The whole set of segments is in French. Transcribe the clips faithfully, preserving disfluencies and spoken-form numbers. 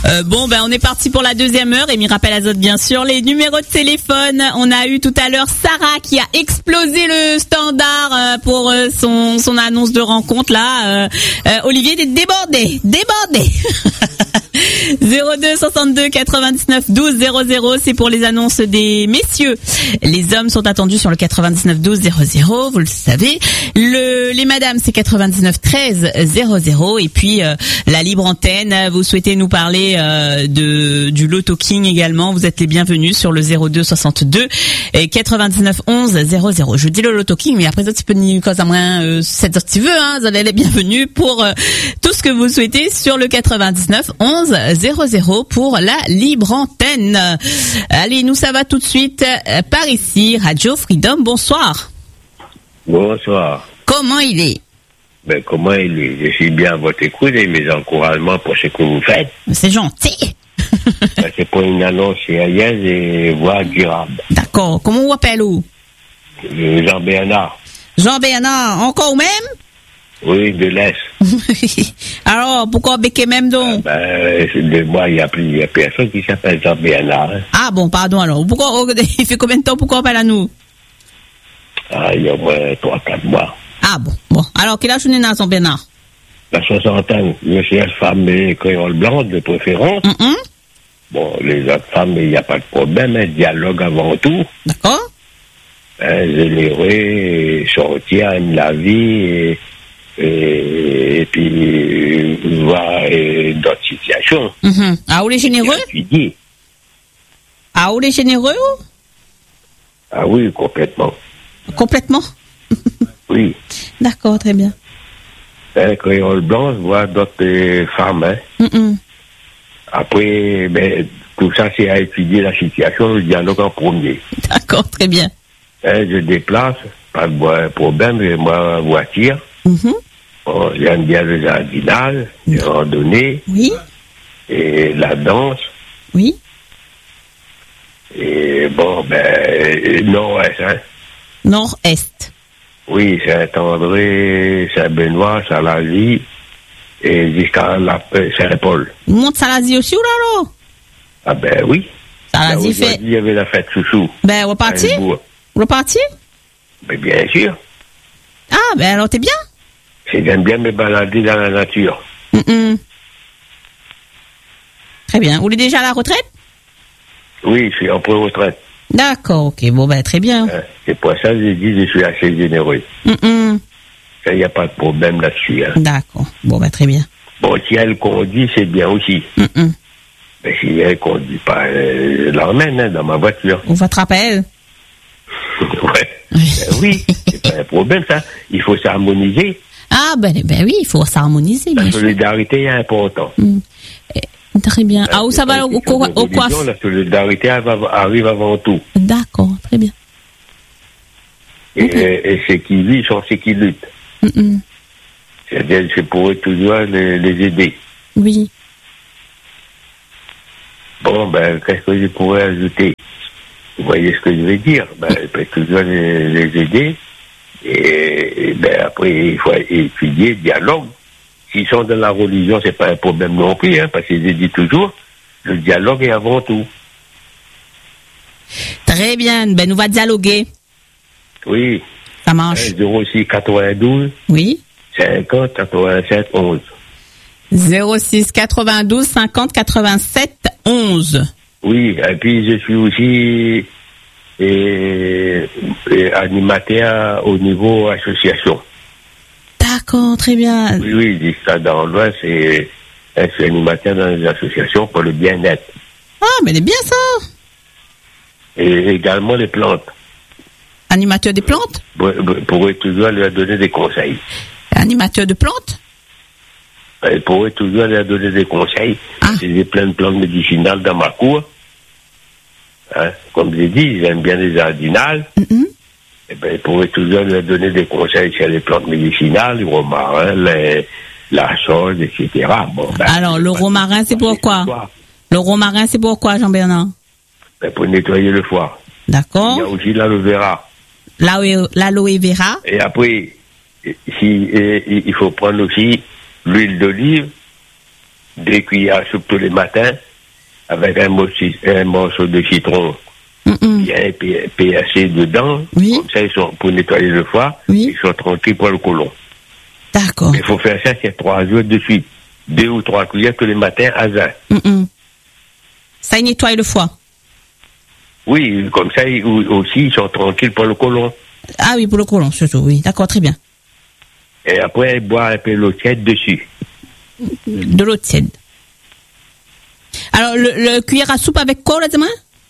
Euh, bon, ben on est parti pour la deuxième heure. Amy rappelle Azote, bien sûr. Les numéros de téléphone. On a eu tout à l'heure Sarah qui a explosé le standard euh, pour euh, son son annonce de rencontre là. Euh, euh, Olivier est débordé, débordé. zéro deux soixante-deux quatre-vingt-dix-neuf douze zéro zéro, c'est pour les annonces des messieurs. Les hommes sont attendus sur le quatre-vingt-dix-neuf douze zéro zéro, vous le savez. Le, les madames, c'est quatre-vingt-dix-neuf treize zéro zéro. Et puis euh, la libre antenne, vous souhaitez nous parler euh, de du Loto King également, vous êtes les bienvenus sur le zéro deux soixante-deux et quatre-vingt-dix-neuf onze zéro zéro. Je dis le Loto King, mais après ça tu peux ni cause à moins euh, cette heure si tu veux, hein, vous allez les bienvenus pour euh, tout ce que vous souhaitez sur le quatre-vingt-dix-neuf onze zéro zéro pour la libre antenne. Allez, nous ça va tout de suite euh, par ici, Radio Freedom, bonsoir. Bonsoir. Comment il est? Ben, comment il est? Je suis bien à votre écoute et mes encouragements pour ce que vous faites. C'est gentil. Ben, c'est pour une annonce sérieuse et voire durable. D'accord. Comment vous appelez où? Euh, Jean Bernard. Jean Bernard, encore au même? Oui, de l'Est. Alors, pourquoi béquer même donc? Ah, ben, de moi, il y a plus, il y a personne qui s'appelle Jean Bernard. Hein. Ah bon, pardon alors. Pourquoi, il fait combien de temps pourquoi on parle à nous? Ah, il y a au moins trois quatre mois. Ah bon, bon. Alors, quel âge on est dans Jean Bernard? La soixantaine. Je suis une femme créole blanche de préférence. Mm-hmm. Bon, les autres femmes, il n'y a pas de problème, un dialogue avant tout. D'accord. Hein, généreux, sortir, aime la vie, et, et, et puis voir et d'autres situations. Mm-hmm. Ah, ou les généreux? Étudier. Ah, ou les généreux? Ah oui, complètement. Complètement? Oui. D'accord, très bien. Un créole blanc, voir d'autres euh, femmes. Hein. Mm-mm. Après, ben, tout ça, c'est à étudier la situation, le dialogue en premier. D'accord, très bien. Hein, je déplace, pas de problème, j'ai moi voiture. Mm-hmm. Bon, j'aime bien le jardinage, les mm-hmm. randonnées. Oui. Et la danse. Oui. Et bon, ben, nord-est, hein. Nord-est. Oui, Saint-André, Saint-Benoît, Salazie, et jusqu'à la Saint-Paul. Monte Salazie aussi, ou là, là? Ah ben oui. Salazie fait... Il y avait la fête chouchou. Ben, reparti? Reparti? Ben, bien sûr. Ah, ben alors t'es bien? J'aime bien me balader dans la nature. Mm-mm. Très bien. Vous êtes déjà à la retraite? Oui, je suis en pré-retraite. D'accord, ok. Bon, ben très bien. Euh, c'est pour ça que j'ai dit que je suis assez généreux. Mm-mm. Il n'y a pas de problème là-dessus. Hein. D'accord. Bon, ben très bien. Bon, si elle conduit, c'est bien aussi. Mm-mm. Mais si elle conduit pas, euh, je l'emmène hein, dans ma voiture. Ou votre appel? Ouais. Ben oui, c'est pas un problème ça. Il faut s'harmoniser. Ah ben, ben oui, il faut s'harmoniser. La solidarité est importante. Mm. Très bien. Ah, où ça va au, au, au quoi? La solidarité arrive avant tout. D'accord, très bien. Et, okay. et, et ceux qui vivent sont ceux qui luttent. Mm-mm. C'est-à-dire, je pourrais toujours les, les aider. Oui. Bon, ben, qu'est-ce que je pourrais ajouter? Vous voyez ce que je veux dire? Ben, je peux toujours les, les aider. Et, et ben, après, il faut étudier, dialogue. S'ils sont dans la religion, c'est pas un problème non plus, hein, parce que je dis toujours, le dialogue est avant tout. Très bien, ben nous va dialoguer. Oui. Ça marche. zéro six quatre-vingt-douze. Oui. cinquante quatre-vingt-sept onze. zéro six quatre-vingt-douze cinquante quatre-vingt-sept onze. Oui, et puis je suis aussi et, et animateur au niveau association. D'accord, très bien. Oui, oui, je dis ça dans l'Ouest, c'est je suis animateur dans les associations pour le bien-être. Ah, mais c'est bien ça. Et également les plantes. Animateur des plantes? Pour, pour toujours leur donner des conseils. Animateur de plantes? Il pourrait toujours leur donner des conseils. Ah. J'ai plein de plantes médicinales dans ma cour. Hein? Comme j'ai dit, j'aime bien les jardinages. Mm-hmm. Eh ben, il pourrait toujours leur donner des conseils sur les plantes médicinales, les romarins, les, la chose, et cetera. Bon, ben, alors, le romarin, c'est pourquoi? Le romarin, c'est pourquoi, Jean-Bernard? Ben, pour nettoyer le foie. D'accord. Il y a aussi l'aloe vera. L'aloe vera. Et après, si, et, il faut prendre aussi l'huile d'olive deux cuillères à soupe tous les matins, avec un morceau, un morceau de citron Mm-mm. bien P- PSC dedans. Oui. Comme ça, ils sont, pour nettoyer le foie, Oui. ils sont tranquilles pour le côlon. D'accord. Il faut faire ça, c'est trois jours de suite. Deux ou trois cuillères tous les matins à jeun. Mm-mm. Ça y nettoie le foie. Oui, comme ça, ils, aussi, ils sont tranquilles pour le côlon. Ah oui, pour le côlon, surtout, oui. D'accord, très bien. Et après, boire un peu l'eau tiède dessus. De l'eau tiède. Alors, le, le cuillère à soupe avec quoi, là, demain?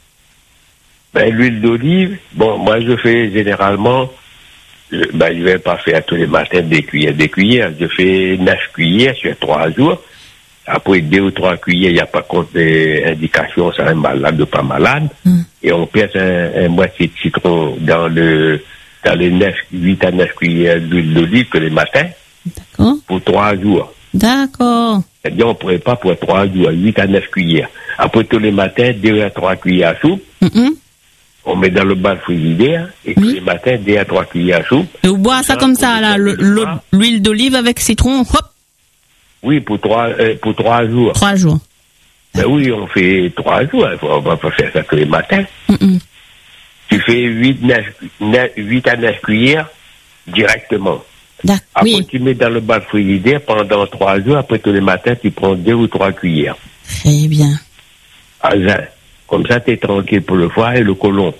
Ben, l'huile d'olive, bon, moi, je fais généralement, je, ben, je vais pas faire tous les matins des cuillères, des cuillères. Je fais neuf cuillères sur trois jours. Après deux ou trois cuillères, il n'y a pas compte d'indication, c'est un malade ou pas malade. Mm. Et on pèse un, un moitié de citron dans le, dans les neuf, huit à neuf cuillères d'huile d'olive que les matins. D'accord. Pour trois jours. D'accord. C'est-à-dire, on ne pourrait pas pour trois jours, huit à neuf cuillères. Après, tous les matins, deux à trois cuillères à soupe. Mm-hmm. On met dans le bas de frigidaire. Et tous oui. les matins, deux à trois cuillères à soupe. Et vous boivez ça, ça comme ça, là, le, l'huile d'olive avec citron, hop. Oui, pour trois, euh, pour trois jours. Trois jours. Ben oui, on fait trois jours. On va pas faire ça tous les matins. Mm-mm. Tu fais huit, neuf, neuf, huit à neuf cuillères directement. D'accord. Après, oui. tu mets dans le bas de frigidaire pendant trois jours. Après, tous les matins, tu prends deux ou trois cuillères. Très bien. À jeun. Comme ça, tu es tranquille pour le foie et le côlon.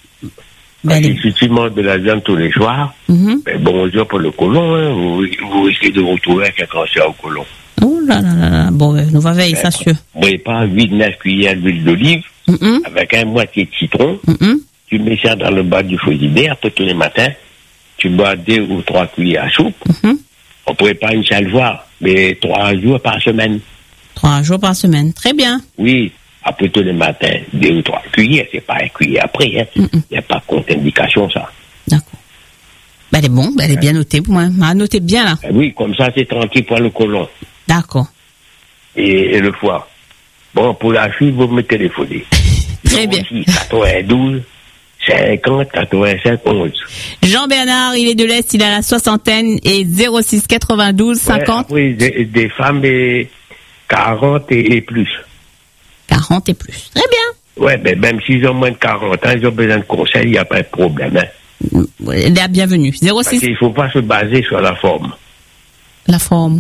Ben les... Si tu manges de la viande tous les soirs, mm-hmm. ben bonjour pour le côlon. Hein. Vous, vous risquez de vous retrouver avec un cancer au côlon. Oh là là là là. Bon, ben, nous va veiller, ça sûr. Oui, pas huit neuf cuillères d'huile d'olive mm-hmm. avec un moitié de citron. Mm-hmm. Tu mets ça dans le bas du frigidaire. Après, tous les matins, tu bois deux ou trois cuillères à soupe. Mm-hmm. On ne pourrait pas une seule fois, mais trois jours par semaine. Trois jours par semaine. Très bien. Oui. Après tous les matins, deux ou trois cuillères, c'est pas un cuillère après, hein. Il mm-hmm. n'y a pas contre-indication, ça. D'accord. Ben, elle est bon, ben, elle est bien notée pour moi. Elle notée bien, là. Oui, comme ça, c'est tranquille pour le côlon. D'accord. Et, et le foie. Bon, pour la suite, vous me téléphonez. Très bien. quatre-vingt-douze, cinquante, quatre-vingt-sept, onze. Jean-Bernard, il est de l'Est, il a la soixantaine et zéro six quatre-vingt-douze cinquante. Ouais, après, des, des femmes et quarante et, et plus. quarante et plus. Très bien. Ouais, ben même s'ils ont moins de quarante ans, ils ont besoin de conseils, il n'y a pas de problème. Hein. Elle est bienvenue. zéro six. Il ne faut pas se baser sur la forme. La forme.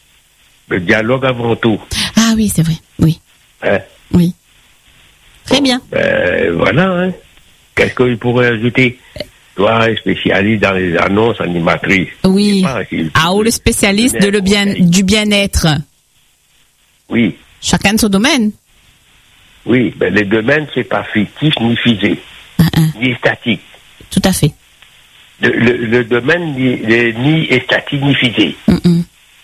Le dialogue avant tout. Ah oui, c'est vrai. Oui. Hein? Oui. Très bon, bien. Ben voilà. Hein. Qu'est-ce qu'il pourrait ajouter? Toi, spécialiste dans les annonces animatrices. Oui. Pas, si ah, ou le spécialiste de le bien, du bien-être. Oui. Chacun de son domaine. Oui, ben les domaines, c'est pas fictif ni figé, uh-uh. ni statique. Tout à fait. Le, le, le domaine ni, le, ni est statique ni figé. Mm-mm.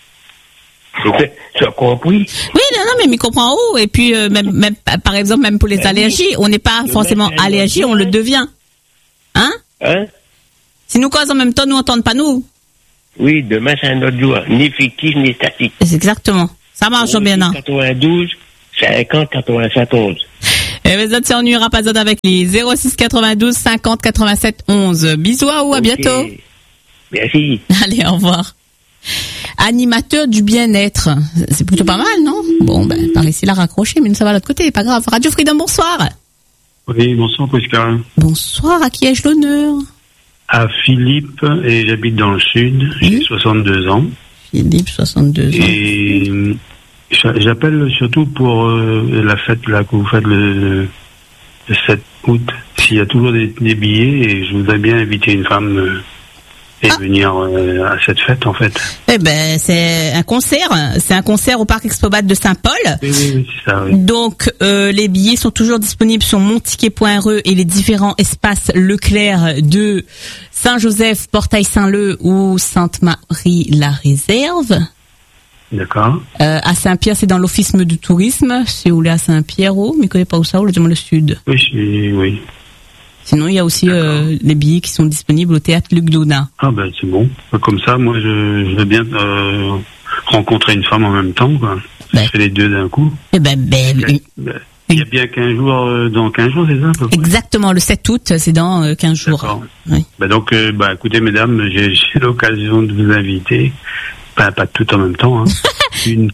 Tu as compris? Oui, non, non, mais il comprend où. Et puis, euh, même, même, par exemple, même pour les ben allergies, oui. on n'est pas forcément allergique, on le devient. Hein? Hein? Si nous causons en même temps, nous n'entendons pas nous. Oui, demain, c'est un autre jour. Ni fictif, ni statique. C'est exactement. Ça marche, Jean-Bernard. quatre-vingt-douze, cinquante, quatre-vingt-sept, onze. Et les autres, on n'ira pas avec les zéro six quatre-vingt-douze cinquante quatre-vingt-sept onze. Bisous à vous, à okay. bientôt. Merci. Allez, au revoir. Animateur du bien-être. C'est plutôt pas mal, non? Bon, ben, par ici, il a raccroché, mais ça va de l'autre côté, pas grave. Radio Freedom, bonsoir. Oui, bonsoir, Pascal. Bonsoir, à qui ai-je l'honneur? À Philippe, et j'habite dans le sud, oui. J'ai soixante-deux ans. Philippe, soixante-deux ans. Et j'appelle surtout pour euh, la fête là que vous faites le, le sept août. S'il y a toujours des, des billets, et je voudrais bien inviter une femme euh, et ah. venir euh, à cette fête en fait. Eh ben, c'est un concert. C'est un concert au Parc Expobat de Saint-Paul. Oui, oui, oui, c'est ça. Oui. Donc, euh, les billets sont toujours disponibles sur monticket point r e et les différents espaces Leclerc de Saint-Joseph, Portail-Saint-Leu ou Sainte-Marie-la-Réserve. D'accord. Euh, à Saint-Pierre, c'est dans l'office de tourisme. C'est où là, à Saint-Pierre, oh, mais je connais pas où ça, ou le sud. Oui, c'est, oui. Sinon, il y a aussi euh, les billets qui sont disponibles au théâtre Luc Donat. Ah ben c'est bon. Comme ça, moi, je, je veux bien euh, rencontrer une femme en même temps, quoi. Ben. Je fais les deux d'un coup. Eh ben, ben, ben, ben il y a bien quinze jours, euh, dans quinze jours, c'est ça à peu près? Exactement, le sept août, c'est dans euh, quinze jours. D'accord. Oui. Ben donc, euh, bah, écoutez, mesdames, j'ai, j'ai l'occasion de vous inviter. Pas, pas tout en même temps, hein. une,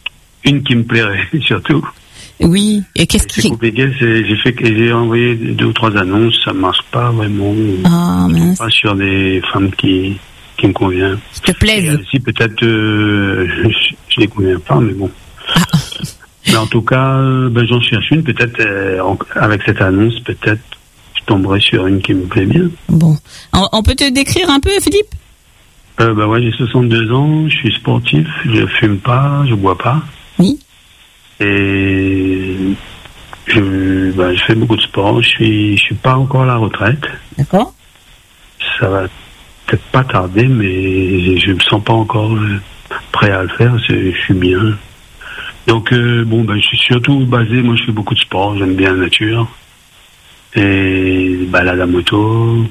une qui me plairait, surtout. Oui, et qu'est-ce C'est qui... compliqué, c'est, j'ai fait, j'ai envoyé deux ou trois annonces, ça marche pas vraiment. Ah, mince. Pas sur des femmes qui, qui me conviennent. Qui te plaisent. Si peut-être, euh, je, je les conviens pas, mais bon. Ah. Mais en tout cas, euh, ben, j'en cherche une, peut-être, euh, en, avec cette annonce, peut-être, je tomberai sur une qui me plaît bien. Bon. On, on peut te décrire un peu, Philippe? Euh, ben ouais, j'ai soixante-deux ans, je suis sportif, je fume pas, je bois pas. Oui. Et je, ben, je fais beaucoup de sport. Je suis, je suis pas encore à la retraite. D'accord. Ça va peut-être pas tarder, mais je me sens pas encore prêt à le faire. C'est, je suis bien. Donc euh, bon, ben je suis surtout basé. Moi, je fais beaucoup de sport. J'aime bien la nature et balade à moto.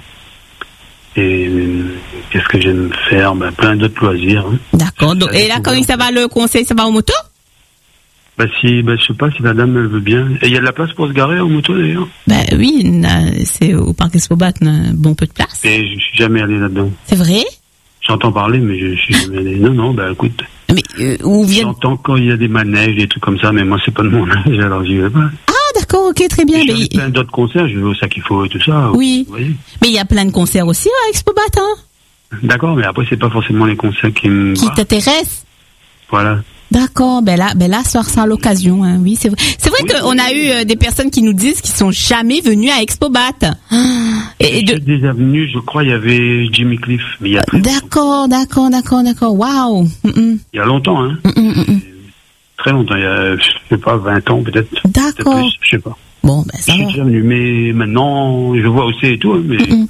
Et euh, qu'est-ce que j'aime faire? Ben plein d'autres loisirs. Hein. D'accord. Donc, et là, quand ça va le conseil, ça va en moto? Bah si, bah je sais pas si la dame elle veut bien. Et il y a de la place pour se garer en moto d'ailleurs. Bah oui, c'est au parc Expobat, un bon peu de place. Et je suis jamais allé là-dedans. C'est vrai? J'entends parler, mais je suis jamais allé. Non, non, bah écoute. Mais euh, où vient... J'entends quand il y a des manèges, des trucs comme ça, mais moi c'est pas de mon âge, alors j'y vais pas. Ah d'accord, ok, très bien. Il mais... y a plein d'autres concerts, je vais au Sac qu'il faut et tout ça. Oui. Vous voyez. Mais il y a plein de concerts aussi à Expobat, hein? D'accord, mais après c'est pas forcément les concerts qui me... Qui t'intéressent? Voilà. D'accord, ben là, ben là, soir sans l'occasion, hein. Oui, c'est vrai. C'est vrai Oui, qu'on oui. a eu euh, des personnes qui nous disent qu'ils sont jamais venus à Expobat. Et, et de... déjà venu, je crois, il y avait Jimmy Cliff, mais il y a très D'accord, d'accord, d'accord, d'accord. Waouh. Il y a longtemps, hein. Mm-mm. Très longtemps, il y a, je sais pas, vingt ans peut-être. D'accord. Peut-être plus, je sais pas. Bon, ben ça Je suis va. déjà venu, mais maintenant, je vois aussi et tout, mais, Mm-mm.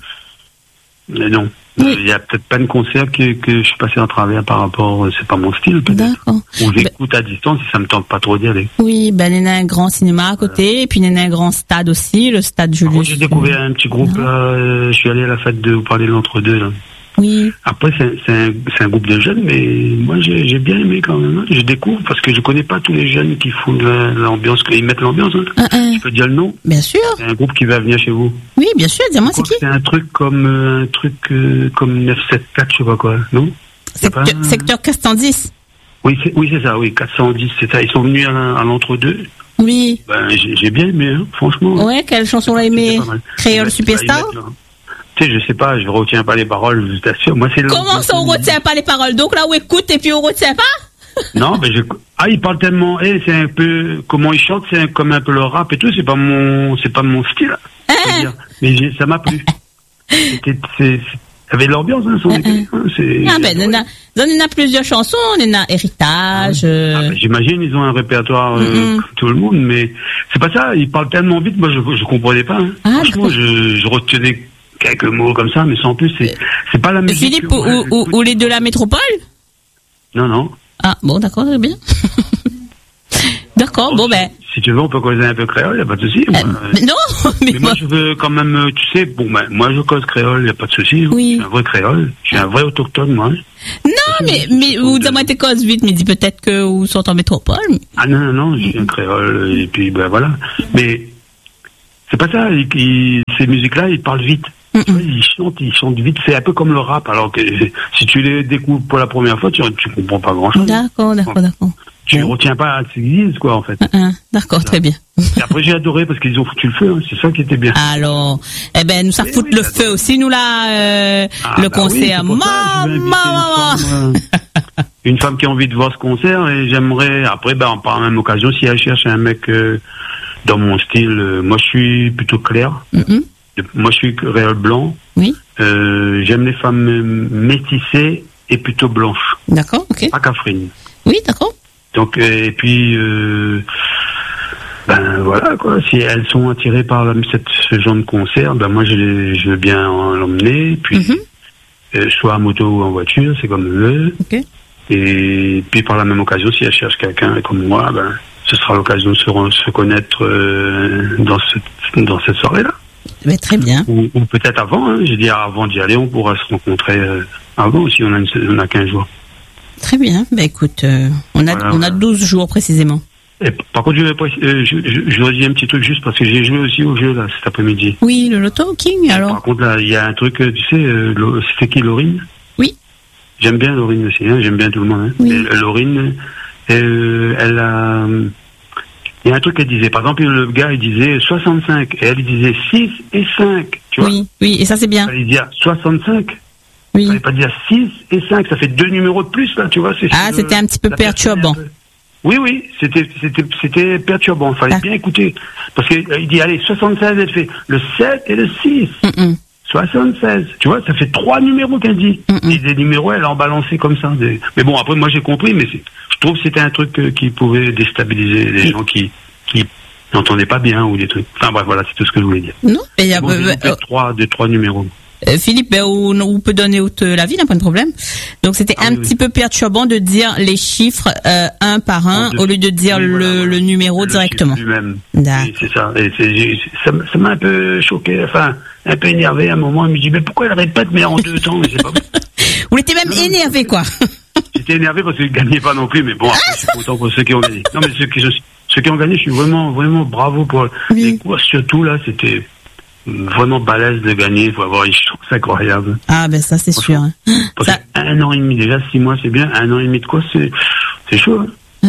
mais non. Oui. Il y a peut-être pas de concert que, que je suis passé en travers par rapport, c'est pas mon style peut-être. D'accord. Ou j'écoute à distance et ça me tente pas trop d'y aller. Oui, ben il y a un grand cinéma à côté, et puis il y a un grand stade aussi, le stade Par Julius. contre, j'ai découvert un petit groupe là, euh, je suis allé à la fête de, vous parlez de l'entre-deux là. Oui. Après, c'est, c'est, un, c'est un groupe de jeunes, mais moi j'ai, j'ai bien aimé quand même. Hein. Je découvre parce que je connais pas tous les jeunes qui font de la, l'ambiance, ils mettent l'ambiance. Hein. Un, un. Je peux dire le nom. Bien sûr. C'est un groupe qui va venir chez vous. Oui, bien sûr. Dis-moi, Je c'est crois qui? que c'est un truc comme euh, un truc euh, comme neuf cent soixante-quatre, je sais pas quoi, non? C'est Secteur, pas un- secteur quatre cent dix. Oui, c'est, oui, c'est ça, oui, quatre cent dix, c'est ça. Ils sont venus à, à l'entre-deux. Oui. Ben, j'ai, j'ai bien aimé, hein, franchement. Ouais, quelle chanson l'a aimé? C'était pas mal. Créole Ils Superstar? mettent- ils mettent, là. Tu sais, je sais pas, je retiens pas les paroles, je t'assure. Moi, c'est le- Comment ça, on retient pas les paroles? Donc là, on écoute et puis on retient pas? Non, mais je... Ah, il parle tellement, eh, c'est un peu, comment il chante, c'est un- comme un peu le rap et tout, c'est pas mon, c'est pas mon style. Hein? je veux dire. Mais j'ai- ça m'a plu. C'était, c'est, c'est... Il y avait de l'ambiance, hein, sans déconner, hein, c'est... Ah ben, il y en a, il y en a plusieurs chansons, il y en a Héritage. euh, Ah, ben, j'imagine, ils ont un répertoire euh, Mm-mm. comme tout le monde, mais c'est pas ça, ils parlent tellement vite, moi je, je comprenais pas. Hein. Ah, Franchement, d'accord. je, je retenais quelques mots comme ça, mais sans plus, c'est, c'est pas la musique. Philippe que ou, moi, ou, j'écoute. ou les de la métropole? Non, non. Ah bon, d'accord, très bien. D'accord, bon ben. Si tu veux, on peut causer un peu créole, y a pas de souci. moi. euh, mais non, mais, Mais moi, moi- je veux quand même, euh, tu sais, bon, ben, moi, je cause créole, y a pas de souci. hein. Oui. Je suis un vrai créole. Je suis un vrai autochtone, moi. hein. non, mais, mais vous dites-moi tes causes vite, mais dis peut-être que vous sont en métropole. Ah non, non, non, je suis un créole, et puis, ben, voilà. Mais, c'est pas ça, ils- ils- ces musiques-là, ils parlent vite. Mm-mm. Tu vois, ils chantent, ils chantent vite. C'est un peu comme le rap, alors que si tu les découvres pour la première fois, tu, tu comprends pas grand-chose. D'accord, d'accord, d'accord. Tu Bon. retiens pas ce qu'ils disent, quoi, en fait. Ah, ah, d'accord, très bien. Et après, j'ai adoré parce qu'ils ont foutu le feu, hein. C'est ça qui était bien. Alors, eh ben, nous, ça Oui, fout oui, le d'accord. feu aussi, nous, là, euh, Ah, le bah oui, concert. c'est pour ça, je vais inviter Maman, une femme, euh, une femme qui a envie de voir ce concert et j'aimerais, après, ben, par la même occasion, si elle cherche un mec euh, dans mon style, euh, moi je suis plutôt clair, Mhm. moi je suis réel blanc, Oui, euh, j'aime les femmes euh, métissées et plutôt blanches, d'accord, ok. pas cafrines. Oui, d'accord. Donc, euh, et puis, euh, ben voilà quoi, si elles sont attirées par la, cette, ce genre de concert, ben moi je, les- je veux bien en- l'emmener, puis Mhm. euh, soit en moto ou en voiture, c'est comme eux veut. Ok. Et puis par la même occasion, si elle cherche quelqu'un comme moi, ben ce sera l'occasion de se, re- se connaître euh, dans, ce, dans cette soirée-là. Ben, très bien. Ou, ou peut-être avant, hein, je veux dire avant d'y aller, on pourra se rencontrer euh, avant aussi, on a, une, on a quinze jours. Très bien. Ben, écoute, euh, on a, Voilà, on a voilà. douze jours précisément. Et par contre, je vais précis- euh, je, je, je voudrais dire un petit truc juste parce que j'ai joué aussi au jeu là cet après-midi. Oui, le Loto King, alors. Par contre, là, il y a un truc, euh, tu sais, euh, Lo- c'était qui, Laurine? Oui. J'aime bien Laurine aussi, hein, j'aime bien tout le monde. Hein. Oui. Et, euh, Laurine, euh, elle a, il y a un truc qu'elle disait. Par exemple, le gars, il disait soixante-cinq, et elle il disait six et cinq, tu vois. Oui, oui, et ça c'est bien. Il fallait dire soixante-cinq. Oui. Il fallait pas dire six et cinq, ça fait deux numéros de plus, là, tu vois. C'est Ah, de, c'était un petit peu perturbant. Oui, oui, c'était, c'était, c'était perturbant. Il fallait ah. bien écouter. Parce qu'il euh, dit, allez, soixante-seize, elle fait le sept et le six. Mm-mm. soixante-seize. Tu vois, ça fait trois numéros qu'elle dit. Mm-mm. Et des numéros, elle en balançait comme ça. Des... Mais bon, après, moi, j'ai compris, mais c'est... je trouve que c'était un truc euh, qui pouvait déstabiliser les mm. gens qui, qui n'entendaient pas bien ou des trucs. Enfin, bref, voilà, c'est tout ce que je voulais dire. Non, mais il y a bon, euh, euh, trois, de trois numéros. Euh, Philippe, ben, on, on peut donner la vie, n'a pas de problème. Donc c'était ah, un oui, petit oui. peu perturbant de dire les chiffres euh, un par un de, au lieu de dire oui, le, voilà, le numéro le directement. Lui-même. Oui, c'est ça. Et c'est, ça. Ça m'a un peu choqué, enfin un peu énervé à un moment. Il me dit mais pourquoi elle répète mais en deux temps, mais c'est pas bon. Vous étiez même non, énervé quoi. J'étais énervé parce qu'ils ne gagnaient pas non plus, mais bon après je suis content pour ceux qui ont gagné. Non mais ceux qui, ceux qui ont gagné, je suis vraiment vraiment bravo pour oui. les courses surtout là, c'était vraiment balèze de gagner, il faut avoir une chance incroyable. Ah ben ça c'est sûr. Hein. Ça... Un an et demi, déjà six mois c'est bien, un an et demi de quoi c'est, c'est chaud. Hein.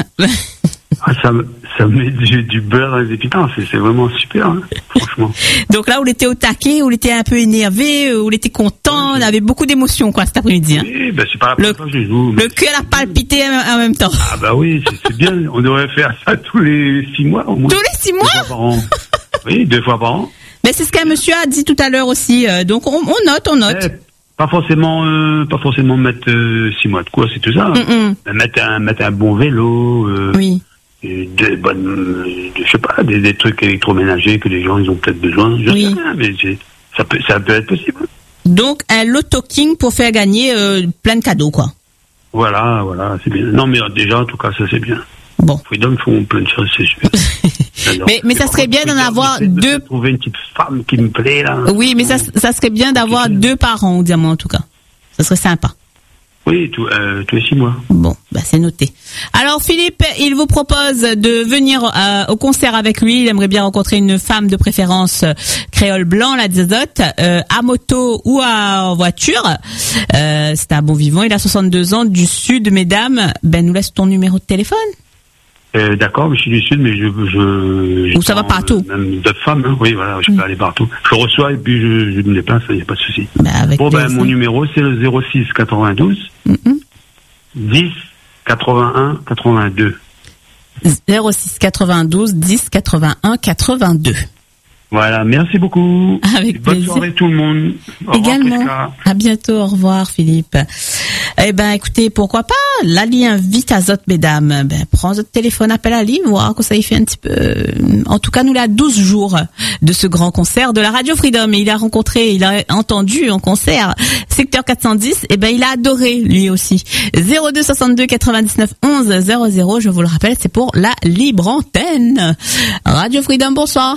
ah, ça, ça met du, du beurre dans les épitants, c'est, c'est vraiment super, hein, franchement. Donc là, on était au taquet, on était un peu énervé, on était content, on avait beaucoup d'émotions quoi cet après-midi. Hein. Oui, ben c'est pas la le, fois que je joue. Le cœur a palpité en même temps. Ah bah oui, c'est, c'est bien, on devrait faire ça tous les six mois au moins. Tous les six mois deux fois par an. Oui, deux fois par an. Mais c'est ce qu'un monsieur a dit tout à l'heure aussi. Euh, donc on, on note, on note. Eh, pas forcément, euh, pas forcément mettre euh, six mois de quoi, c'est tout ça. Mm-mm. Mettre un, mettre un bon vélo. Euh, oui. Des bonnes, euh, je sais pas, des, des trucs électroménagers que les gens ils ont peut-être besoin. Je oui. sais rien, mais c'est, ça peut, ça peut être possible. Donc un Loto King pour faire gagner euh, plein de cadeaux quoi. Voilà, voilà, c'est bien. Non mais déjà en tout cas ça c'est bien. Bon. Freedom font plein de choses, c'est sûr. Alors, mais mais ça serait bien d'en avoir deux. De trouver une petite femme qui me plaît là. Oui, mais ça ça serait bien d'avoir deux parents au diamant en tout cas. Ça serait sympa. Oui, tout, euh, tous les six mois. Bon, bah c'est noté. Alors Philippe, il vous propose de venir euh, au concert avec lui. Il aimerait bien rencontrer une femme de préférence euh, créole blanc, la Zazotte, euh, à moto ou à, en voiture. Euh, c'est un bon vivant. Il a soixante-deux ans, du Sud, mesdames. Ben nous laisse ton numéro de téléphone. Euh, d'accord, mais je suis du Sud, mais je... je Ou ça va partout. Euh, même d'autres femmes, hein, oui, voilà, je peux mmh. aller partout. Je reçois et puis je, je me déplace, il n'y a pas de souci. Bah, avec bon, ben, mon numéro, c'est le zéro six quatre-vingt-douze mmh. dix quatre-vingt-un quatre-vingt-deux. zéro six quatre-vingt-douze dix quatre-vingt-un quatre-vingt-deux. Voilà, merci beaucoup. Avec Bonne plaisir. soirée tout le monde. Au Également. Revoir, à bientôt, au revoir Philippe. Eh ben écoutez, pourquoi pas, Lali invite à Zot, mesdames. Ben prends votre téléphone, appelle Ali, voir que ça y fait un petit peu. En tout cas, nous là douze jours de ce grand concert de la Radio Freedom. Et il a rencontré, il a entendu en concert Secteur quatre cent dix. Eh ben il a adoré lui aussi. zéro deux soixante-deux quatre-vingt-dix-neuf onze zéro zéro. Je vous le rappelle, c'est pour la libre antenne. Radio Freedom, bonsoir.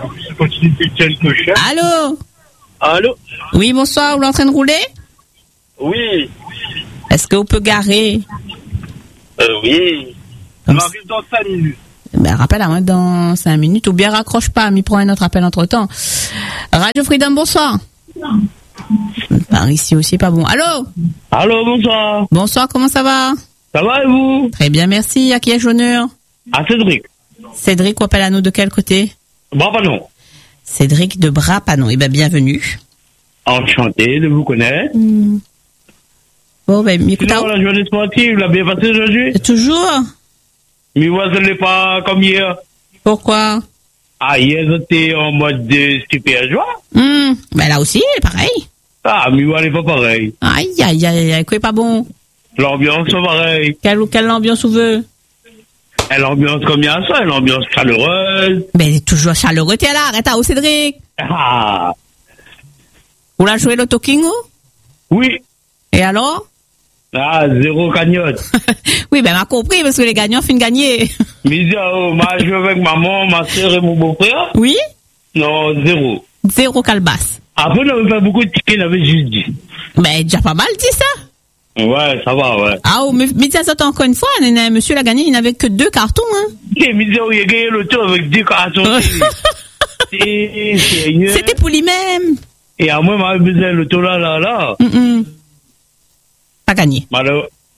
Allô. Allô. Oui, bonsoir. Vous êtes en train de rouler? Oui. Est-ce que vous pouvez garer? Euh, oui. On arrive dans cinq minutes. Ben, rappelle à moi dans cinq minutes, ou bien raccroche pas, mais prends un autre appel entre temps. Radio Freedom, bonsoir. Par ici aussi, pas bon. Allô? Allô, bonsoir. Bonsoir, comment ça va? Ça va et vous? Très bien, merci. À qui ai-je l'honneur? À Cédric. Cédric, ou appelle à nous de quel côté? Brapanon. Cédric de Brapanon. Eh ben, bienvenue. Enchanté de vous connaître. Mmh. Bon, ben, écoute. Sinon, la journée sportive, l'a bien passé aujourd'hui? Toujours? Mais moi, ce n'est pas comme hier. Pourquoi? Ah, hier, j'étais en mode de super joie. Mmh. Ben, là aussi, pareil. Ah, mais moi, elle n'est pas pareil. Aïe, aïe, aïe, aïe, quoi est pas bon? L'ambiance, c'est pareil. Quelle, quelle ambiance vous veut? L'ambiance comme il y a ça, l'ambiance chaleureuse. Ben, elle est toujours chaleureuse, t'es là, arrête, où Cédric? Ah. Vous l'avez joué l'Auto King? Oui. Et alors? Ah, zéro cagnotte. Oui, ben, m'a compris, parce que les gagnants finissent gagner. Mais oh, m'a joué avec maman, ma soeur et mon beau-frère. Oui? Non, zéro. Zéro calebasse. Après, on n'avait pas beaucoup de tickets, on avait juste dit. Ben, déjà pas mal dit ça. Ouais, ça va, ouais. Ah, oh, mais, mais ça s'entend encore une fois, monsieur l'a gagné, il n'avait que deux cartons, hein. Et mais il a gagné le tour avec deux cartons. C'est sérieux. C'était pour lui-même. Et à moi, j'avais besoin le tour là, là, là. Mm-mm. Pas gagné. Malheureux.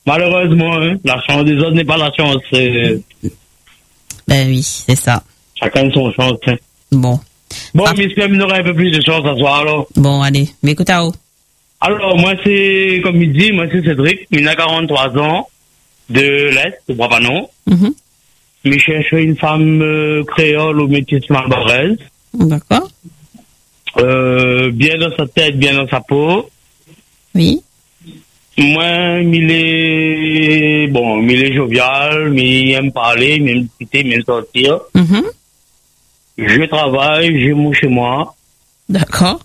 Malheureusement, hein, la chance des autres n'est pas la chance. C'est... Ben oui, c'est ça. Chacun son chance. Hein. Bon. Bon, Ah. mais il aura un peu plus de chance à soir, alors. Bon, allez. Mais écoute, à haut. Alors, moi, c'est, comme il dit, moi, c'est Cédric, il a quarante-trois ans, de l'Est, de Brapanon. Mhm. Mais cherche une femme euh, créole au métis malbaraise. D'accord. Euh, bien dans sa tête, bien dans sa peau. Oui. Moi, il est, bon, il est jovial, mais il aime parler, il aime discuter, il aime sortir. Mhm. Je travaille, j'ai mon chez moi. D'accord.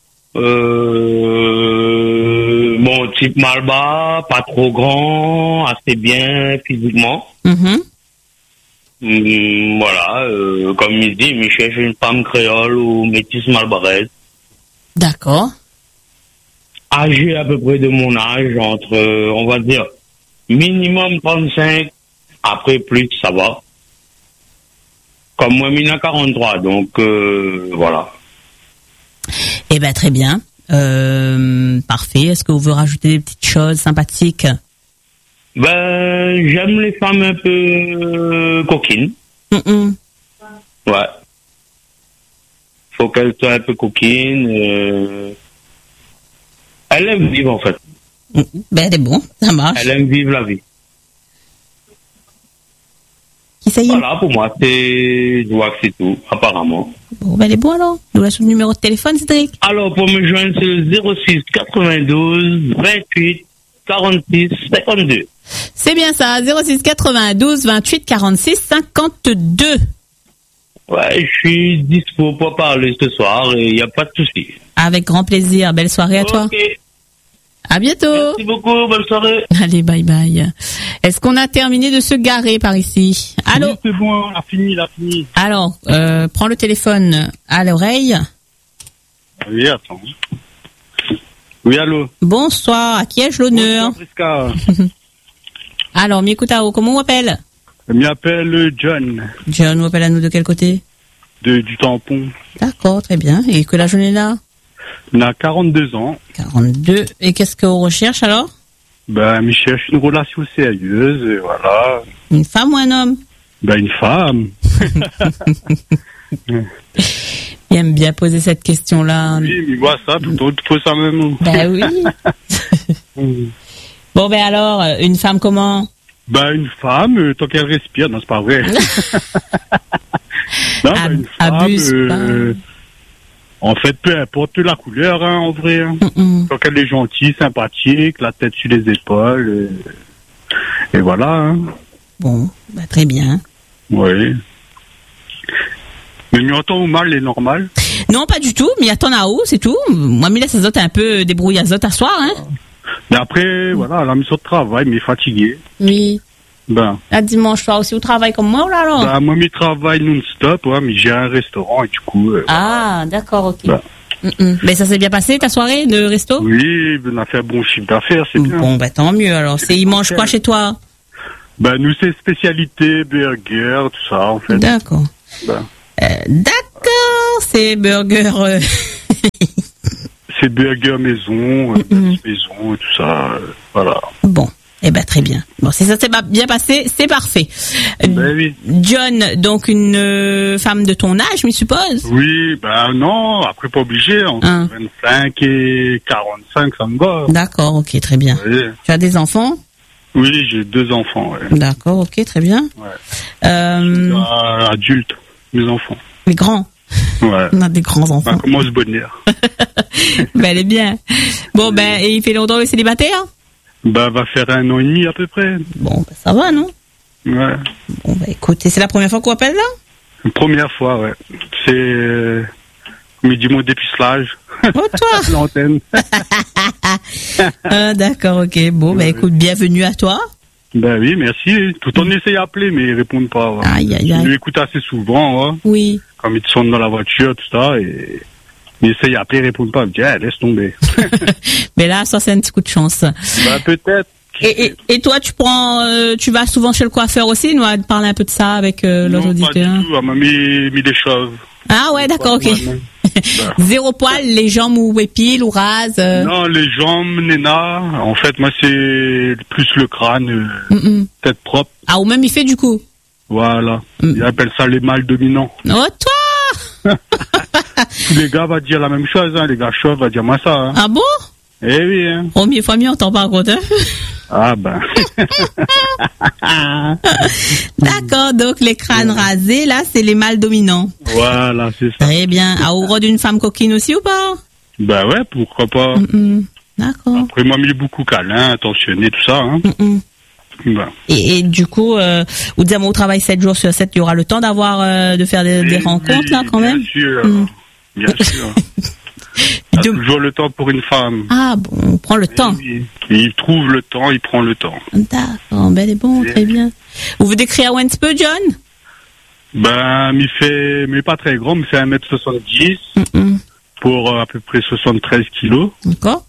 Euh, bon, type Malba, pas trop grand, assez bien physiquement. Mhm. Hum, voilà, euh, comme il dit, il cherche une femme créole ou métisse malbaraise. D'accord. Âgée à peu près de mon âge, entre, euh, on va dire, minimum trente-cinq, après plus, ça va. Comme moi, il a quarante-trois, donc euh, voilà. Eh ben, très bien. Euh, parfait. Est-ce que vous voulez rajouter des petites choses sympathiques? Ben, j'aime les femmes un peu euh, coquines. Mm-mm. Ouais. Faut qu'elle soit un peu coquine. Euh... Elle aime vivre, en fait. Mm-mm. Ben, c'est bon. Ça marche. Elle aime vivre la vie. Qui ça y est? Voilà, pour moi, c'est, je vois que c'est tout, apparemment. Bon, ben, elle est bon alors. Nous laissons le numéro de téléphone, Cédric. Alors, pour me joindre, c'est le zéro six quatre-vingt-douze vingt-huit quarante-six cinquante-deux. C'est bien ça. zéro six quatre-vingt-douze vingt-huit quarante-six cinquante-deux. Ouais, je suis dispo pour parler ce soir et il n'y a pas de souci. Avec grand plaisir. Belle soirée à toi. Ok. À bientôt. Merci beaucoup, bonne soirée. Allez, bye bye. Est-ce qu'on a terminé de se garer par ici? Allô? Oui, c'est bon, on a fini, on a fini. Alors, euh, prends le téléphone à l'oreille. Oui, attends. Oui, allô. Bonsoir. À qui ai-je l'honneur? Bonsoir, Prisca. Alors, Mikutao, comment on m'appelle? Je m'appelle John, John, on m'appelle à nous de quel côté? de, du tampon. D'accord, très bien. Et que la journée est là? Il a quarante-deux ans. quarante-deux. Et qu'est-ce qu'on recherche alors? Ben, il cherche une relation sérieuse, et voilà. Une femme ou un homme? Ben, une femme. Il aime bien poser cette question-là. Oui, mais moi, ça, plutôt, tu poses ça même. Ben oui. Bon, ben alors, une femme comment? Ben, une femme, euh, tant qu'elle respire, non, c'est pas vrai. Non, ben, une femme, Abuse euh, pas. en fait, peu importe la couleur, hein, en vrai. Hein. Mm-mm. Tant qu'elle est gentille, sympathique, la tête sur les épaules, euh, et voilà. Hein. Bon, ben très bien. Oui. Mais m'entend ou mal est normal. Non, pas du tout, mais attends à haut, c'est tout. Moi, Mila, ça zote un peu débrouillazote à soir, hein? Mais après, voilà, la mission de travail, mais fatigué. Oui. Ben, Là, dimanche soir aussi, au travail comme moi, ou là, alors? ben moi, je travaille non-stop, ouais, mais j'ai un restaurant, et du coup... Euh, Ah, d'accord, ok. Ben. Mm-mm. Mais ça s'est bien passé, ta soirée de resto? Oui, on a fait un bon chiffre d'affaires, c'est bien. Bon, bah tant mieux, alors. C'est, ils mangent quoi chez toi? Ben, nous, c'est spécialité, burger, tout ça, en fait. D'accord. Ben, Euh, d'accord, c'est burger... euh, c'est burger maison, euh, Mhm. maison, et tout ça, euh, voilà. Bon, eh ben très bien. Bon, si ça s'est pas bien passé, c'est parfait. Euh, Ben oui. John, donc une euh, femme de ton âge, je suppose? Oui, ben non, après pas obligé, entre Hein. vingt-cinq et quarante-cinq, ça me va. D'accord, ok, très bien. Oui, Tu as des enfants? oui, j'ai deux enfants, ouais. D'accord, ok, très bien. Ouais. Euh, Euh, adultes, mes enfants. les grands. Ouais. On a des grands Ben, enfants. comment se bonheur? Ben, elle est bien. Bon, ben, et il fait longtemps le célibataire? Ben, va faire un an et demi à peu près. Bon, ben, ça va, non? Ouais. Bon, ben, écoute, et c'est la première fois qu'on appelle là? Une première fois, ouais. C'est, euh, comme il dit, mon dépucelage. Oh, toi! L'antenne. Ah, d'accord, ok. Bon, ben, écoute, bienvenue à toi. Ben oui, merci. Tout en essaye d'appeler, mais ils répondent pas. Ouais. Aïe, aïe, Je aïe. l'écoute assez souvent, ouais. Oui. Comme ils sont dans la voiture, tout ça, et ils essayent d'appeler, ils répondent pas. Je me dis, ah, laisse tomber. Mais là, ça, c'est un petit coup de chance. Ben, peut-être Et, et, et toi, tu prends, euh, tu vas souvent chez le coiffeur aussi, nous, à parler un peu de ça avec euh, l'autre Non, pas auditeur. du tout. Elle m'a mis, mis des choses. Ah ouais, d'accord, ok. Zéro poil, les jambes ou épile ou rase. Euh... Non, les jambes, Néna. En fait, moi, c'est plus le crâne, euh, Mm-mm. tête propre. Ah, ou même il fait du coup. Voilà. Mm. Ils appellent ça les mâles dominants. Oh, toi! Tous les gars vont dire la même chose, hein. Les gars chauves vont dire moi ça. Hein. Ah bon? Eh oui, hein. Oh, mieux fois mieux, on t'en parle contre. Ah ben. D'accord, donc les crânes rasés, là, c'est les mâles dominants. Voilà, c'est ça. Très bien. À au rôle d'une femme coquine aussi ou pas? Ben ouais, pourquoi pas. Mm-mm. D'accord. Après, moi, mis beaucoup câlin, attentionné, tout ça. Hein. Mm-mm. Ben. Et, et du coup, euh, vous dites, au travail sept jours sur sept, il y aura le temps d'avoir, euh, de faire des, des Oui, rencontres, là, quand bien même? Sûr, Mm. Bien sûr. Il y a De- toujours le temps pour une femme. Ah bon, on prend le temps. Et il trouve le temps, il prend le temps. D'accord, ben, elle est bon, très bien. Vous vous décrivez un petit peu, John? Ben, il fait, mais pas très grand, mais fait un mètre soixante-dix Mm-mm. pour euh, à peu près soixante-treize kilos. D'accord.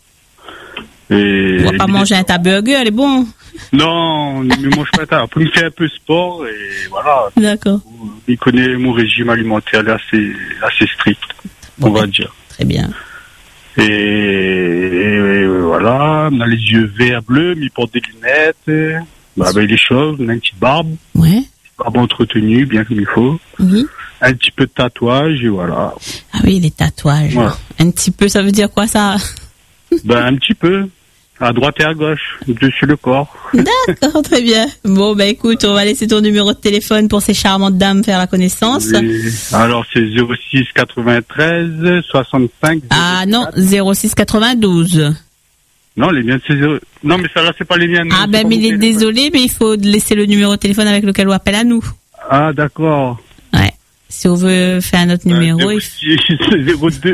Et On va pas il- manger un tas burger, elle est bon. Non, il ne mange pas tard. Après, il fait un peu sport et voilà. D'accord. Il connaît mon régime alimentaire, il est assez, assez strict, on Ouais. va dire. Très bien. Et, et, et voilà, on a les yeux verts bleus, mais il porte des lunettes. Bah, ben, il est chauve, il a une petite barbe, Ouais. barbe entretenue, bien comme il faut. Oui. Un petit peu de tatouage, et voilà. Ah oui, les tatouages. Ouais. Un petit peu, ça veut dire quoi, ça? Ben, un petit peu. À droite et à gauche, dessus le corps. D'accord, très bien. Bon, bah écoute, on va laisser ton numéro de téléphone pour ces charmantes dames faire la connaissance. Et alors, c'est zéro six quatre-vingt-treize soixante-cinq. Ah non, zéro six quatre-vingt-douze. Non, les miennes, c'est zéro. Non, mais ça là, c'est pas les miennes. Ah C'est ben, pas mais mon il est téléphone. désolé, mais il faut laisser le numéro de téléphone avec lequel on appelle à nous. Ah, d'accord. Ouais. Si on veut faire un autre numéro, il faut... C'est zéro deux.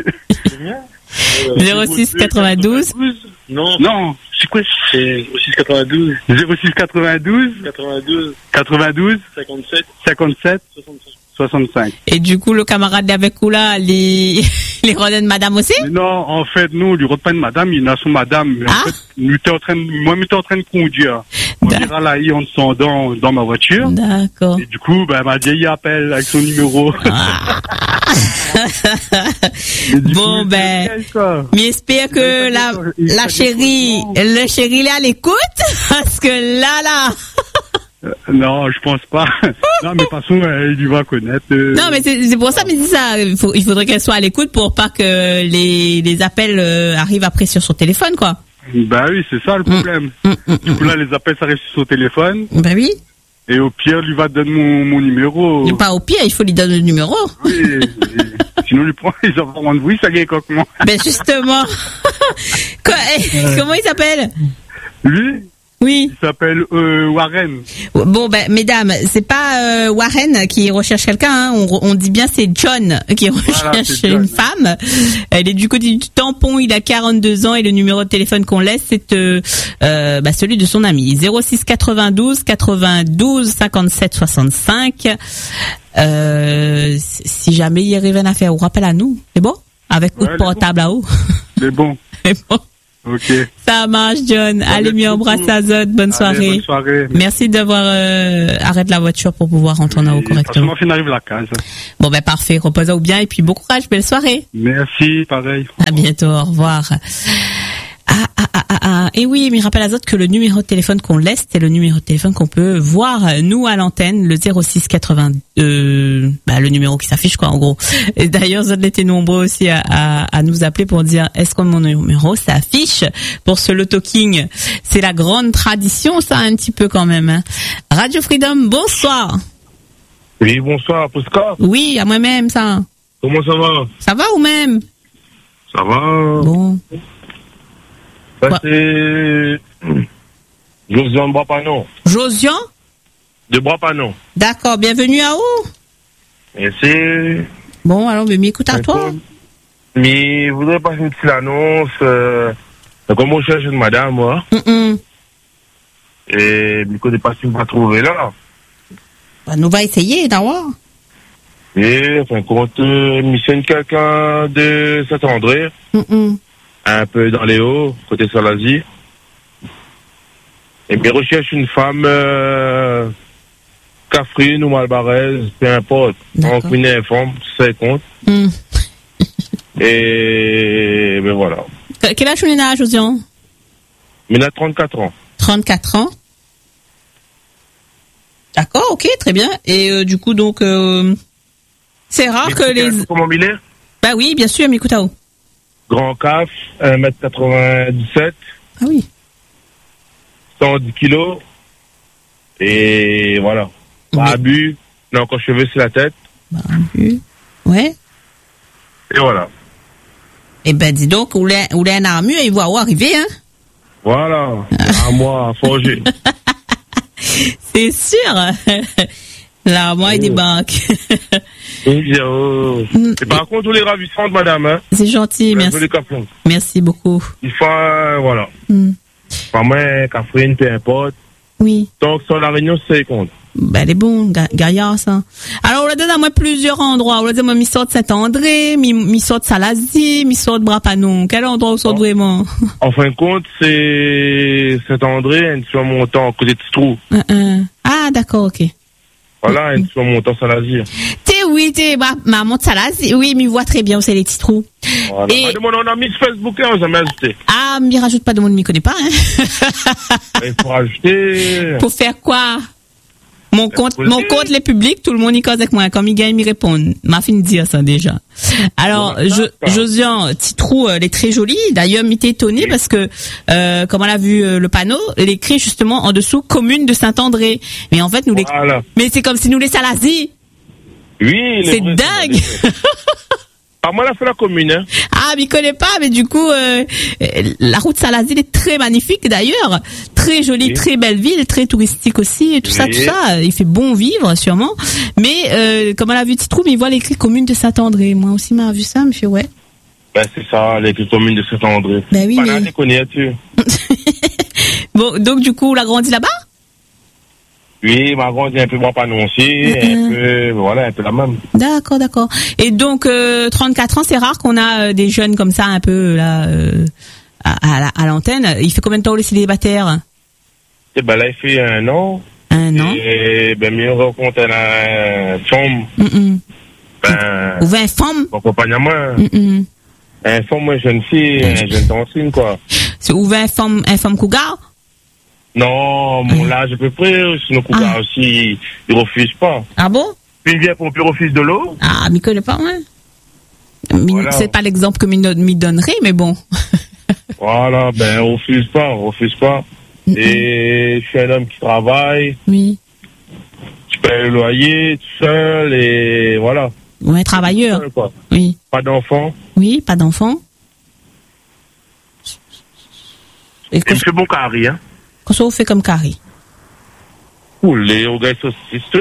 zéro six quatre-vingt-douze. Non, Non, c'est quoi? c'est six quatre-vingt-douze, zéro six quatre-vingt-douze quatre-vingt-douze, quatre-vingt-douze cinquante-sept, cinquante-sept soixante-cinq. soixante-cinq. Et du coup, le camarade avec vous là, les, les rodins de madame aussi? Mais non, en fait, nous, on lui rôde pas une madame, il a son madame. Mais Ah. en fait, nous était en train de, moi, j'étais en train de conduire. On D'ac- ira là, en descendant dans ma voiture. D'accord. Et du coup, ben, ma vieille appelle avec son numéro. Ah. Et du Bon, coup, ben, c'est quoi? mais j'espère que la, la chérie, le chéri là l'écoute, parce que là, là. Euh, Non, je pense pas. Non, mais de toute façon, euh, il va connaître. euh, Non, mais c'est c'est pour ça que je dis ça. Il, faut, il faudrait qu'elle soit à l'écoute pour pas que les, les appels euh, arrivent après sur son téléphone, quoi. Bah oui, c'est ça le problème. Hum, hum, Du coup, là, les appels s'arrivent sur son téléphone. Ben oui. Et au pire, lui va te donner mon, mon numéro. Pas au pire, il faut lui donner le numéro. Oui, et- et sinon, lui prend, ils ont vraiment de bruit, ça y est, coquement. Ben justement. Quoi, eh, comment il s'appelle? Lui, Oui. il s'appelle euh, Warren. Bon, ben, mesdames, c'est pas euh, Warren qui recherche quelqu'un. Hein. On, on dit bien c'est John qui recherche c'est John. une femme. Elle est du côté du tampon. Il a quarante-deux ans et le numéro de téléphone qu'on laisse, c'est euh, euh, bah, celui de son ami. zéro six quatre-vingt-douze quatre-vingt-douze cinquante-sept soixante-cinq. Euh, si jamais il arrive une affaire, on rappelle à nous. C'est bon? Avec Ouais, le c'est portable là-haut. Mais bon, C'est bon. ok. Ça marche, John. Allez, mieux embrasse Azot. Bonne Allez, soirée. bonne soirée. Merci d'avoir euh, arrêté la voiture pour pouvoir rentrer en haut correctement. Franchement, on arrive à la case. Bon ben parfait, repose-vous bien et puis bon courage, belle soirée. Merci, pareil. À bientôt, au revoir. Ah, ah, ah, ah, ah. Et oui, mais rappelle à Azot que le numéro de téléphone qu'on laisse, c'est le numéro de téléphone qu'on peut voir, nous, à l'antenne, le zéro six quatre-vingt, euh, bah, le numéro qui s'affiche, quoi, en gros. Et d'ailleurs, Azot était nombreux aussi à, à, à nous appeler pour dire, est-ce que mon numéro s'affiche pour ce Loto King? C'est la grande tradition, ça, un petit peu quand même, hein. Radio Freedom, bonsoir. Oui, bonsoir, Posca. Oui, à moi-même, ça. Comment ça va? Ça va ou même? Ça va. Bon. Ça, Ouais. c'est Josian de Brapanon. Josian? De Brapanon. D'accord, bienvenue à où? Merci. Bon, alors, mais écoute à toi. Mais je voudrais passer une petite annonce. Euh, comme on cherche une madame, moi. Mm-mm. Et du coup, pas si on va trouver là. Bah, nous va essayer d'avoir. Et, enfin, compte, euh, missionne quelqu'un de Saint-André. Mm-mm. Un peu dans les hauts, côté Salazie. Et bien, recherche une femme, euh, Catherine ou Malbaraise, peu importe. D'accord. Donc, une informe, c'est compte. Mm. Et, ben voilà. Que- Quel âge on a, Josian? Il a trente-quatre ans. trente-quatre ans. D'accord, ok, très bien. Et euh, du coup, donc, euh, c'est rare que les... Comment il est? Bah oui, bien sûr, mais écoute, ah, oh. Grand caf, un mètre quatre-vingt-dix-sept, Ah oui. cent dix kilos. Et voilà. Oui. Barbu, il a encore cheveux sur la tête. Bah, oui. Ouais. Et voilà. Eh ben, dis donc, où est où est un armure, il voit où arriver, hein. Voilà. À moi, à forger. C'est sûr. Là, moi, il débarque. Oui, oh. Et par contre, tous les ravissantes, madame, hein. C'est gentil, merci. Les Catherine. Merci beaucoup. Il faut, euh, voilà. Mm. Pas moi, Catherine, peu importe. Oui. Donc, sur la réunion, c'est compte. Ben, elle est bon, ga- gaillard, ça. Alors, on l'a donné à moi plusieurs endroits. On l'a donné à moi, mi sort de Saint-André, mi, mi sort de Salazie, mi sort de Brapanon. Quel endroit où sort Oh. vraiment? En fin de compte, c'est Saint-André, un sur montant, côté de Trou. Uh -uh. Ah, d'accord, ok. Voilà, un sur montant, Saint-Lazire. T'es, oui, t'es, ma, maman de Salazie. Oui, mais il voit très bien où c'est les petits trous. Voilà. Et- Ah, demande, on a mis sur Facebook, hein, on jamais ajouté. Ah, m'y rajoute pas de monde, m'y connaît pas, hein. Il faut rajouter. Pour faire quoi? Mon compte, faut mon dire. compte, les publics, tout le monde y cause avec moi. Quand il gagne, il répond. M'a fini de dire ça, déjà. Alors, Bon, je, d'accord. Josian, Titrou, elle est très jolie. D'ailleurs, m'était étonné Oui. parce que, euh, comme on a vu euh, le panneau, elle écrit justement en dessous commune de Saint-André. Mais en fait, nous les, Voilà. mais c'est comme si nous les Salazie. Oui, il est C'est vrai, dingue. vrai. Ah, moi, là, c'est la commune, hein. Ah, mais il connaît pas, mais du coup, euh, euh, la route Salazie elle est très magnifique d'ailleurs, très jolie, Oui. très belle ville, très touristique aussi, et tout ça, Oui. tout ça. Il fait bon vivre sûrement, mais euh, comme on l'a vu Titrou, mais il voit l'écrit commune de Saint-André. Moi aussi, m'a vu ça, monsieur, ouais. Ben, c'est ça, les communes de Saint-André. Ben oui, Pas mais- là, connais-tu? Bon, donc du coup, on l'a grandi là-bas. Oui, ma grande est un peu moins prononcée, Mhm. un peu, voilà, un peu la même. D'accord, d'accord. Et donc, euh, trente-quatre ans, c'est rare qu'on a euh, des jeunes comme ça, un peu là, euh, à, à, la- à l'antenne. Il fait combien de temps le célibataire? Et ben, là, il fait un an. Un an. Et, ben, mieux rencontre un femme, Mm -mm. ben, Ou vingt femmes. mon compagnon, Mm -mm. un femme, moi, jeune fille, un jeune dancine, quoi. C'est ou vingt femmes, un femme cougar. Non, mon Mhm. âge à peu près, sinon, cousin Ah. aussi, il refuse pas. Ah bon? Puis il vient pour le refuse de l'eau. Ah, m'y connaît pas, ouais. Mi- Voilà. C'est pas l'exemple que m'y don- m'y donnerait, mais bon. Voilà, ben, on refuse pas, on refuse pas. Mhm. Et je suis un homme qui travaille, Oui. je paye le loyer tout seul, et voilà. Ouais, travailleur. Seul, quoi. Oui. Pas d'enfant. Oui, pas d'enfant. Et Et qu'est-ce je fais bon carré, hein. qu'est-ce qu'on fait comme Carrie? Poulet, au gars, saucisse, tout.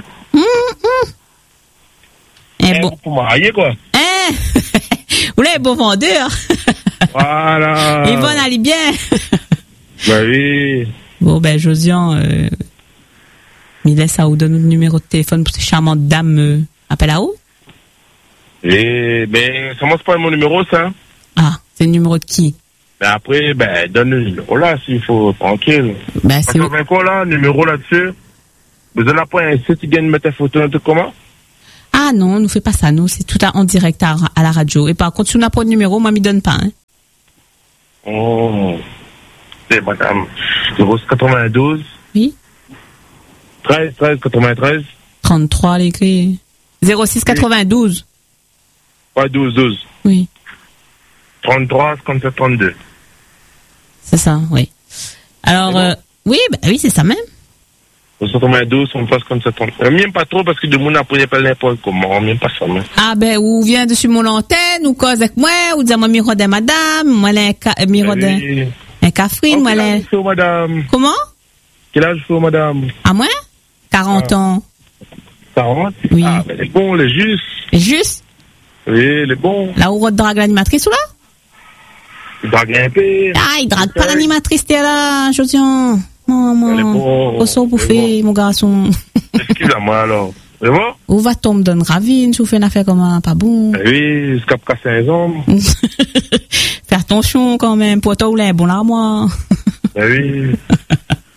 Eh Eh, bon. Pour marier, quoi. Hein? Vous l'avez bon vendeur. Voilà. Yvonne allait bien. Ben oui. Bon, ben, Josian, euh, il laisse à vous donner le numéro de téléphone pour ces charmantes dames, euh, appel à où? Et, ben, ça commence pas mon numéro, ça. Ah, c'est le numéro de qui? Mais après, ben, donne le numéro là, s'il faut, tranquille. Ben, Parce c'est, que, ben, quoi, là, numéro là-dessus. Vous en avez pas un site qui gagne de mettre une photo, un truc comment? ah non, on nous fait pas ça, nous, c'est tout à, en direct à, à la radio. Et par contre, si on n'a pas de numéro, moi, m'y donne pas, hein. Oh. C'est madame. zéro six quatre-vingt-douze. Oui. treize, treize, quatre-vingt-treize. trente-trois, l'écrit. zéro six quatre-vingt-douze. Ouais, douze, douze. Oui. trente-trois, cinquante-sept, trente-deux. C'est ça, oui. Alors, C'est bon? euh, oui, bah, oui, c'est ça même. quatre-vingt-douze, on passe comme ça. On m'aime pas trop parce que de mon après pas n'importe comment. On m'aime pas ça, mais. Ah, ben, ou vient dessus mon antenne, ou cause avec moi, ou dire moi, miro de madame, moi, là, un ca- euh, miro de, Oui. un cafrine, Oh, moi, quel là. âge faut, madame? Comment? Quel âge faut, madame? À moi? quarante ans. quarante? Oui. Ah, ben, les bons, les justes. Et juste, Oui, les bons. là où on drague l'animatrice, ou là? Il doit grimper. Ah, il drague pas l'animatrice, t'es là, Josian. Maman. Elle est bon. Au sort bouffer, mon garçon. Excusez-moi, alors. C'est bon? Où va tomber dans une ravine, si vous faites une affaire comme un pas bon. Eh oui, ce cap cassé un homme. Faire attention quand même, pour toi ou là, bon là, moi. Eh oui.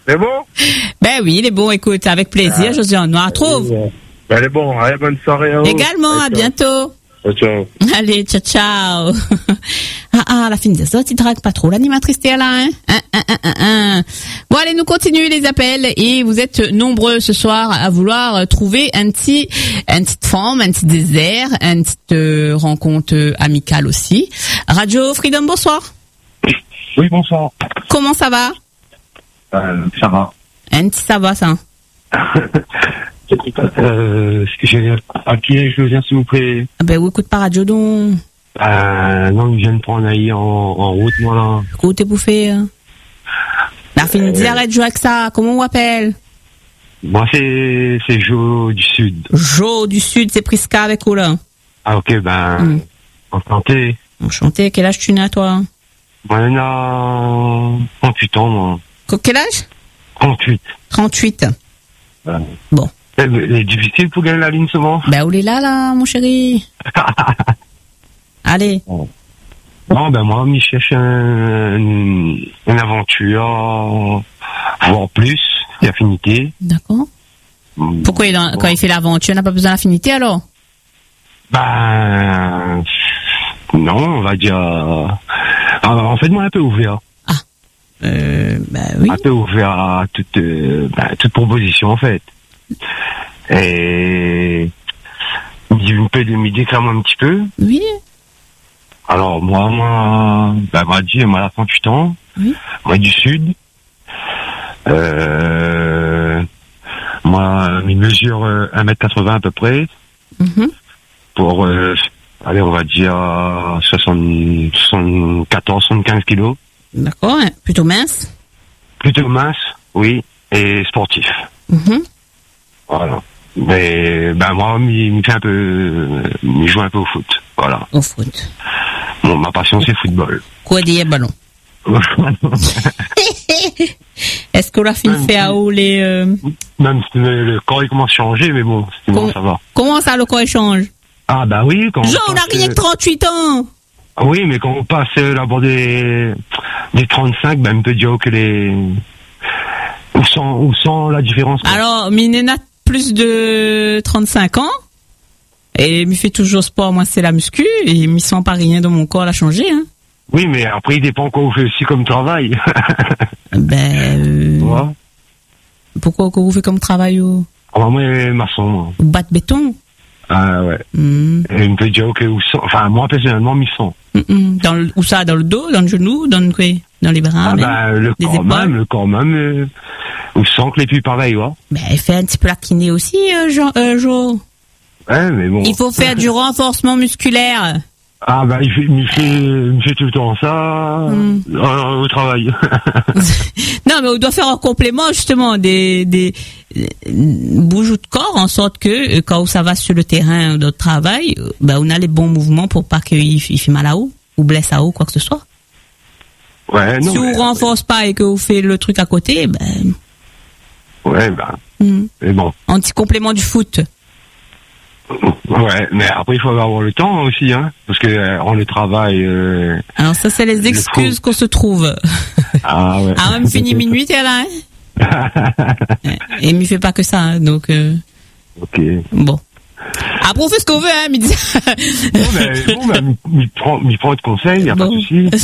C'est bon? Ben oui, il est bon, écoute, avec plaisir, ah. Josiane. On la retrouve. Ben, elle est bon. Allez, bonne soirée à vous. Également, à bientôt. Ciao. Allez, ciao, ciao. Ah, ah, la fin des autres, il drague pas trop l'animatrice là, hein? Hein, hein, hein, hein, hein. Bon, allez, nous continuons les appels et vous êtes nombreux ce soir à vouloir trouver un petit, une petite forme, un petit désert, une petite euh, rencontre euh, amicale aussi. Radio Freedom, bonsoir. Oui, bonsoir. Comment ça va? Euh, ça va. Un petit ça va, ça. euh, j'ai, à qui je viens, s'il vous plaît? Ah ben, oui, écoute pas radio, donc. Euh, non, je viens de prendre ailleurs en, en route, moi, là. Comment t'es bouffé, hein? La fin de dire, arrête de jouer avec ça. Comment on appelle? Moi, c'est, c'est Jo du Sud. Jo du Sud, c'est Prisca avec où, là? Ah, ok, ben, mm. enchanté. Enchanté. Quel âge tu n'as, toi? Moi, j'en ai trente-huit ans, moi. Quel âge? trente-huit. trente-huit. Ouais. Bon. C'est difficile pour gagner la ligne souvent. Ben, où est là, là, mon chéri? Allez. Non, ben moi, je cherche un, une, une aventure, voire plus, d'affinité. D'accord. Pourquoi il a, bon. Quand il fait l'aventure, il n'a pas besoin d'affinité alors? Ben, non, on va dire. En fait, moi, un peu ouvert. Ah. Euh, ben oui. Un peu ouvert à toute, ben, toute proposition, en fait. Et il peut me déclare un petit peu. Oui. Alors moi, moi, ben moi, dit, moi, à trente-huit ans, oui. Moi du Sud. Euh, moi, il mesure un mètre quatre-vingts à peu près. Mm-hmm. Pour, euh, allez, on va dire soixante, soixante-quatorze, soixante-quinze kilos. D'accord, hein. Plutôt mince. Plutôt mince, oui, et sportif. Mm-hmm. Voilà. Mais ben moi, il me fait un peu, il joue un peu au foot, voilà. Au foot. Bon, ma passion c'est football. Quoi dire ballon. Est-ce que la fille fait à haut les euh... Même si le corps il commence à changer, mais bon, sinon Com- ça va. Comment ça le corps change? Ah bah oui, quand Jean, on n'a rien que trente-huit ans. Oui, mais quand on passe la bord des des trente-cinq, ben on peut dire que les où sent où sent la différence. Quoi. Alors, Minena plus de trente-cinq ans et il fait toujours sport, moi c'est la muscu et il me sent pas rien dans mon corps à changer hein. Oui, mais après il dépend quoi vous faites aussi comme travail. Ben euh... ouais. Pourquoi que vous faites comme travail ou ah bah moi maçon. Ou batte béton. Ah ouais. Mm. Et il me peut dire que où sent enfin moi personnellement m'y sent. Mm-mm. Dans le, où ça, dans le dos, dans le genou, dans le quoi, dans les bras, ah même, bah, le les corps épaules. même, le corps même, euh, on sent que les plus pareil, ouais. Ben, il fait un petit peu la kiné aussi, euh, Jean, euh, Jo. Ouais, mais bon. Il faut faire du renforcement musculaire. Ah bah il fait, il fait, il fait tout le temps ça mm. euh, au travail. Non, mais on doit faire un complément justement des des bougeons de corps en sorte que quand ça va sur le terrain de travail, ben on a les bons mouvements pour pas qu'il il fait mal à haut ou blesse à haut quoi que ce soit. Ouais, non. Si mais, on renforce pas et que vous faites le truc à côté, ben. Ouais, ben. Mm. Mais bon. Anti complément du foot. Ouais, mais après il faut avoir le temps aussi, hein, parce que euh, on le travail. Euh, Alors ça c'est les excuses qu'on se trouve. Ah ouais. Ah même fini minuit t'es là. Hein. Et il me fait pas que ça, hein, donc. Euh... Ok. Bon. Après on fait ce qu'on veut, hein, mais. Non mais bon, bah, il prend, il prend de conseils, y a bon. Pas de souci.